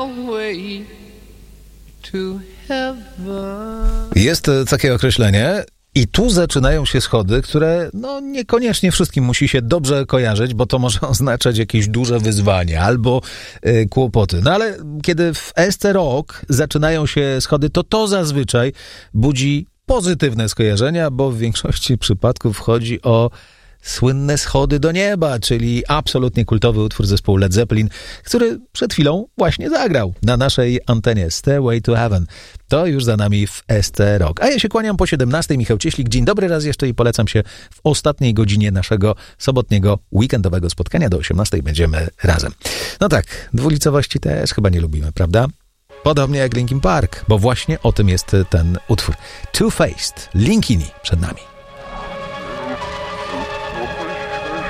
way to heaven. Jest takie określenie i tu zaczynają się schody, które niekoniecznie wszystkim musi się dobrze kojarzyć, bo to może oznaczać jakieś duże wyzwanie albo kłopoty. No ale kiedy w SC Rock zaczynają się schody, to zazwyczaj budzi pozytywne skojarzenia, bo w większości przypadków chodzi o słynne schody do nieba, czyli absolutnie kultowy utwór zespołu Led Zeppelin, który przed chwilą właśnie zagrał na naszej antenie Stairway to Heaven. To już za nami w SC Rock. A ja się kłaniam po 17. Michał Cieślik. Dzień dobry raz jeszcze i polecam się w ostatniej godzinie naszego sobotniego, weekendowego spotkania. Do 18 będziemy razem. No tak, dwulicowości też chyba nie lubimy, prawda? Podobnie jak Linkin Park, bo właśnie o tym jest ten utwór. Two-Faced, Linkini przed nami.